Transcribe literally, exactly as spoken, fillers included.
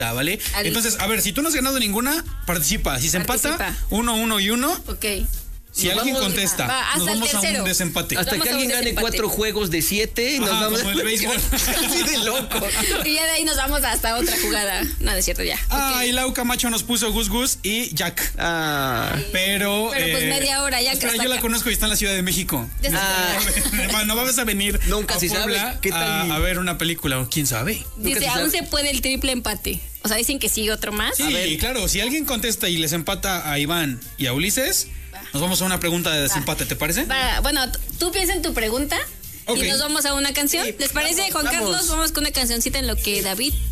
¿vale? Al- Entonces, a ver, si tú no has ganado ninguna, participa. Si se empata, Participa. uno, uno y uno. Ok. Si Nos alguien vamos- contesta, Va, hasta nos el vamos a tercero. un desempate. Hasta Vamos que a un alguien gane desempate. cuatro juegos de siete y nos Ajá, vamos. como el béisbol. Así de loco. Y ya de ahí nos vamos hasta otra jugada. No, es cierto, ya. Ah, Ok. y Lau Camacho nos puso Gus Gus y Jack. Ah, Pero. Pero, pues, media hora, ya que espera, está yo la acá. conozco y está en la Ciudad de México. Ya está. Ah. Hermano, vamos a venir Nunca a se sabe. Puebla ¿Qué tal? a, a ver una película, o quién sabe. nunca Dice, se aún sabe. se puede el triple empate. O sea, dicen que sigue otro más. Sí, claro, si alguien contesta y les empata a Iván y a Ulises, nos vamos a una pregunta de desempate, ¿te parece? Para- bueno, t- tú piensa en tu pregunta Ok. y nos vamos a una canción. Sí, ¿Les parece, vamos, Juan vamos. Carlos? Vamos con una cancioncita en lo que David